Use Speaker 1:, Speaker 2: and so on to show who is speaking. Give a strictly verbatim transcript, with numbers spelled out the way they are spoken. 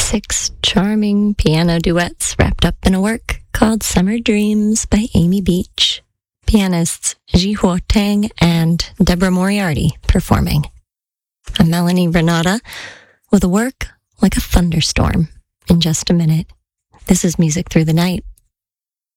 Speaker 1: Six charming piano duets wrapped up in a work called Summer Dreams by Amy Beach. Pianists Jihuo Tang and Deborah Moriarty performing. I'm Melanie Renata with a work like a thunderstorm. In just a minute, this is Music Through the Night.